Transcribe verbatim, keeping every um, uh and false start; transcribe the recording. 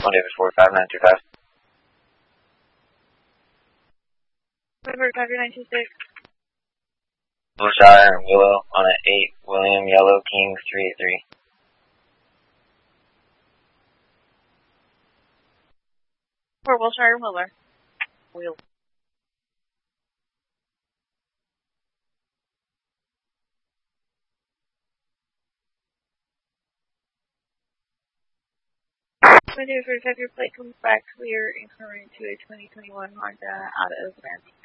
one David four five nine two five. River five nine two six. Wilshire Willow on an eight William Yellow King three eight three. For Wilshire Wheeler. Wheel. Windows forty-five, your plate comes back clear, incurring to a twenty twenty-one Honda out of Van.